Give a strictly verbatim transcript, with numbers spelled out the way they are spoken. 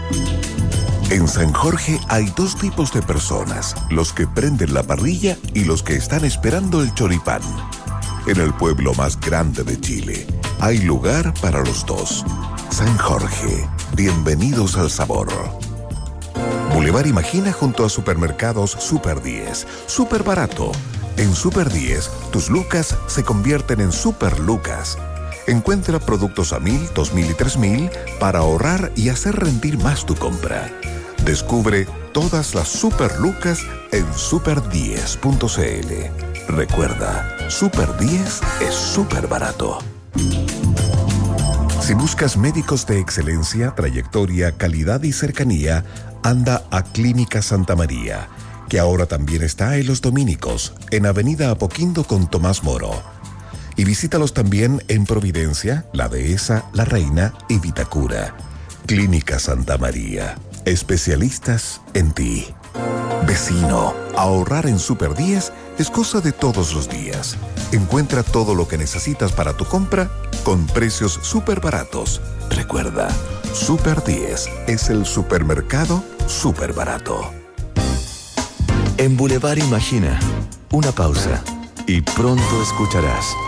En San Jorge hay dos tipos de personas, los que prenden la parrilla y los que están esperando el choripán. En el pueblo más grande de Chile, hay lugar para los dos. San Jorge, bienvenidos al sabor. Boulevard Imagina junto a Supermercados Super diez. Súper barato. En Super diez, tus lucas se convierten en Super Lucas. Encuentra productos a mil, dos mil y tres mil para ahorrar y hacer rendir más tu compra. Descubre todas las Super Lucas en super diez punto c l. Recuerda, Super diez es súper barato. Si buscas médicos de excelencia, trayectoria, calidad y cercanía, anda a Clínica Santa María, que ahora también está en Los Dominicos, en Avenida Apoquindo con Tomás Moro. Y visítalos también en Providencia, La Dehesa, La Reina y Vitacura. Clínica Santa María. Especialistas en ti. Vecino, ahorrar en Super diez es cosa de todos los días. Encuentra todo lo que necesitas para tu compra con precios súper baratos. Recuerda, Super diez es el supermercado súper barato. En Boulevard Imagina, una pausa y pronto escucharás.